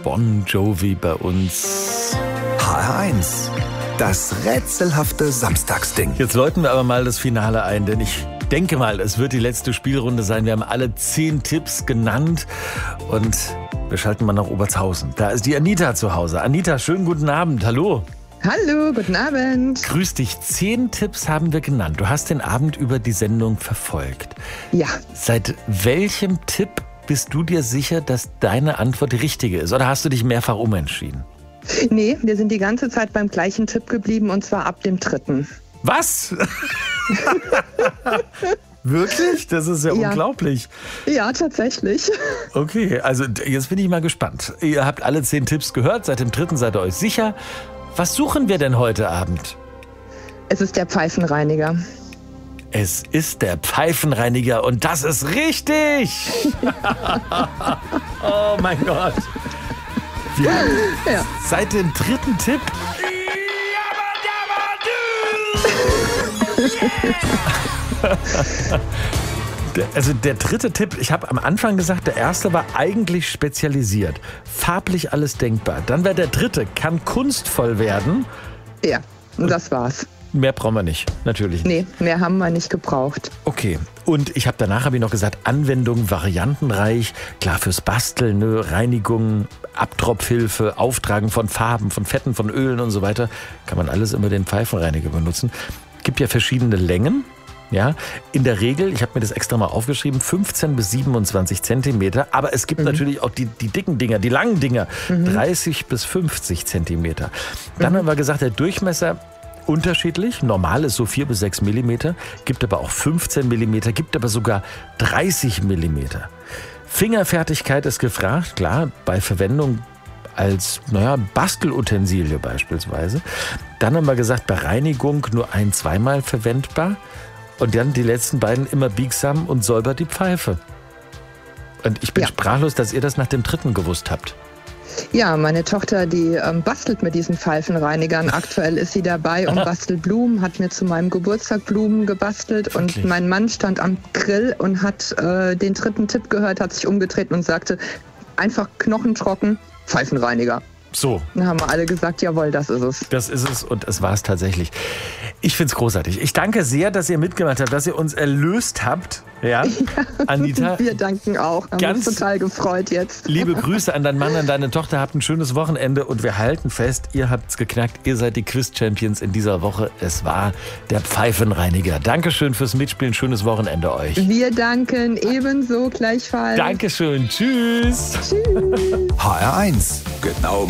Bon Jovi bei uns. HR1, das rätselhafte Samstagsding. Jetzt läuten wir aber mal das Finale ein, denn ich denke mal, es wird die letzte Spielrunde sein. Wir haben alle 10 Tipps genannt und wir schalten mal nach Obertshausen. Da ist die Anita zu Hause. Anita, schönen guten Abend. Hallo. Hallo, guten Abend. Grüß dich. 10 Tipps haben wir genannt. Du hast den Abend über die Sendung verfolgt. Ja. Seit welchem Tipp bist du dir sicher, dass deine Antwort die richtige ist? Oder hast du dich mehrfach umentschieden? Nee, wir sind die ganze Zeit beim gleichen Tipp geblieben und zwar ab dem 3. Was? Wirklich? Das ist ja unglaublich. Ja, tatsächlich. Okay, also jetzt bin ich mal gespannt. Ihr habt alle 10 Tipps gehört. Seit dem 3. seid ihr euch sicher. Was suchen wir denn heute Abend? Es ist der Pfeifenreiniger. Es ist der Pfeifenreiniger und das ist richtig! Oh mein Gott! Wir haben seit dem 3. Tipp... Also der 3. Tipp, ich habe am Anfang gesagt, der erste war eigentlich spezialisiert. Farblich alles denkbar. Dann wäre der 3. kann kunstvoll werden. Ja, und das war's. Mehr brauchen wir nicht, natürlich. Nee, mehr haben wir nicht gebraucht. Okay, und danach habe ich noch gesagt, Anwendung variantenreich, klar fürs Basteln, ne? Reinigung, Abtropfhilfe, Auftragen von Farben, von Fetten, von Ölen und so weiter, kann man alles immer den Pfeifenreiniger benutzen. Gibt ja verschiedene Längen. Ja, in der Regel, ich habe mir das extra mal aufgeschrieben, 15 bis 27 Zentimeter. Aber es gibt natürlich auch die dicken Dinger, die langen Dinger, 30 bis 50 Zentimeter. Dann haben wir gesagt, der Durchmesser unterschiedlich. Normal ist so 4 bis 6 Millimeter, gibt aber auch 15 Millimeter, gibt aber sogar 30 Millimeter. Fingerfertigkeit ist gefragt, klar, bei Verwendung als, Bastelutensilie beispielsweise. Dann haben wir gesagt, bei Reinigung nur 1-2-mal verwendbar. Und dann die letzten beiden immer biegsam und säubert die Pfeife. Und ich bin sprachlos, dass ihr das nach dem 3. gewusst habt. Ja, meine Tochter, die bastelt mit diesen Pfeifenreinigern. Aktuell ist sie dabei und bastelt Blumen, hat mir zu meinem Geburtstag Blumen gebastelt. Wirklich? Und mein Mann stand am Grill und hat den 3. Tipp gehört, hat sich umgedreht und sagte, einfach knochentrocken, Pfeifenreiniger. So. Dann haben wir alle gesagt, jawohl, das ist es. Das ist es und es war es tatsächlich. Ich finde es großartig. Ich danke sehr, dass ihr mitgemacht habt, dass ihr uns erlöst habt. Ja, Anita. Wir danken auch. Haben uns total gefreut jetzt. Liebe Grüße an deinen Mann, an deine Tochter. Habt ein schönes Wochenende und wir halten fest, ihr habt's geknackt. Ihr seid die Quiz-Champions in dieser Woche. Es war der Pfeifenreiniger. Dankeschön fürs Mitspielen. Schönes Wochenende euch. Wir danken ebenso gleichfalls. Dankeschön. Tschüss. Tschüss. HR1, genau